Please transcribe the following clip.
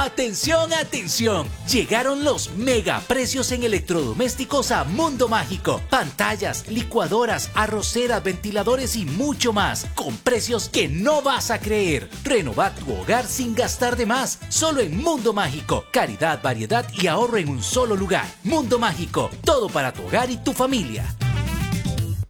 ¡Atención, atención! Llegaron los mega precios en electrodomésticos a Mundo Mágico. Pantallas, licuadoras, arroceras, ventiladores y mucho más. Con precios que no vas a creer. Renova tu hogar sin gastar de más. Solo en Mundo Mágico. Calidad, variedad y ahorro en un solo lugar. Mundo Mágico. Todo para tu hogar y tu familia.